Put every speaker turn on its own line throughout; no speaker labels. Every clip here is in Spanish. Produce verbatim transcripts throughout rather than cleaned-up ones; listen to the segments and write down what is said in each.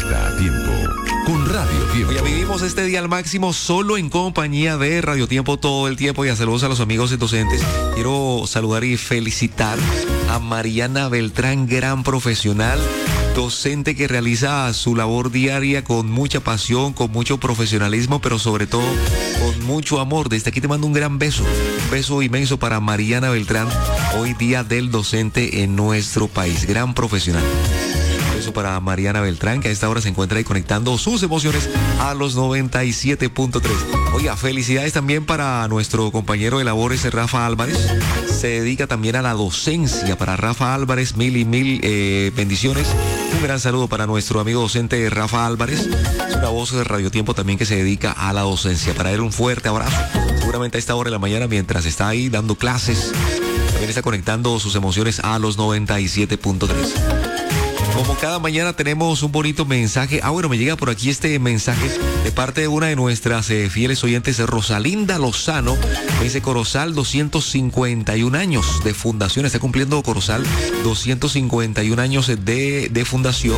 Despierta a tiempo con Radio Tiempo.
Oye, vivimos este día al máximo solo en compañía de Radio Tiempo todo el tiempo. Y a saludos a los amigos docentes. Quiero saludar y felicitar a Mariana Beltrán, gran profesional, docente que realiza su labor diaria con mucha pasión, con mucho profesionalismo, pero sobre todo con mucho amor. Desde aquí te mando un gran beso, un beso inmenso para Mariana Beltrán, hoy día del docente en nuestro país, gran profesional. Un beso para Mariana Beltrán, que a esta hora se encuentra ahí conectando sus emociones a los noventa y siete punto tres. Oiga, felicidades también para nuestro compañero de labores, Rafa Álvarez. Se dedica también a la docencia. Para Rafa Álvarez, mil y mil eh, bendiciones. Un gran saludo para nuestro amigo docente Rafa Álvarez. Es una voz de Radio Tiempo también que se dedica a la docencia. Para él un fuerte abrazo. Seguramente a esta hora de la mañana, mientras está ahí dando clases, también está conectando sus emociones a los noventa y siete punto tres. Como cada mañana tenemos un bonito mensaje. Ah, bueno, me llega por aquí este mensaje de parte de una de nuestras eh, fieles oyentes, Rosalinda Lozano. Me dice: Corozal, doscientos cincuenta y un años de fundación. Está cumpliendo Corozal doscientos cincuenta y un años de, de fundación.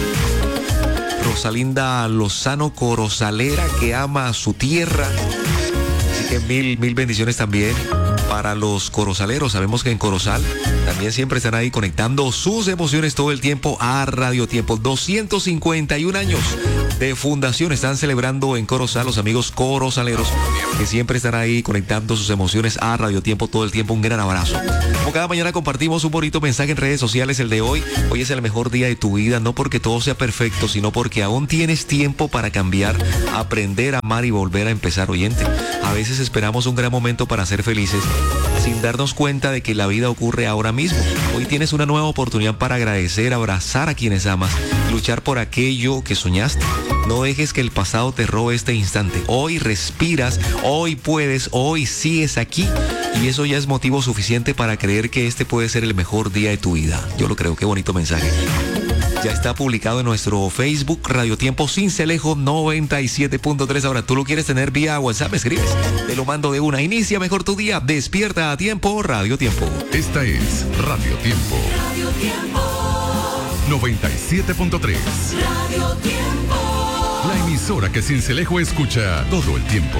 Rosalinda Lozano, corozalera que ama a su tierra. Así que mil, mil bendiciones también para los corozaleros. Sabemos que en Corozal también siempre están ahí conectando sus emociones todo el tiempo a Radio Tiempo. doscientos cincuenta y un años de fundación están celebrando en Corozal los amigos corozaleros, que siempre están ahí conectando sus emociones a Radio Tiempo todo el tiempo. Un gran abrazo. Como cada mañana compartimos un bonito mensaje en redes sociales. El de hoy, hoy es el mejor día de tu vida, no porque todo sea perfecto, sino porque aún tienes tiempo para cambiar, aprender, amar y volver a empezar. Oyente, a veces esperamos un gran momento para ser felices sin darnos cuenta de que la vida ocurre ahora mismo. Hoy tienes una nueva oportunidad para agradecer, abrazar a quienes amas, luchar por aquello que soñaste. No dejes que el pasado te robe este instante. Hoy respiras, hoy puedes, hoy sigues aquí, y eso ya es motivo suficiente para creer que este puede ser el mejor día de tu vida. Yo lo creo. Qué bonito mensaje. Ya está publicado en nuestro Facebook, Radio Tiempo Sincelejo noventa y siete punto tres. Ahora, tú lo quieres tener vía WhatsApp, escribes. Te lo mando de una. Inicia mejor tu día. Despierta a tiempo, Radio Tiempo.
Esta es Radio Tiempo.
Radio Tiempo.
noventa y siete punto tres.
Radio Tiempo.
La emisora que Sincelejo escucha todo el tiempo.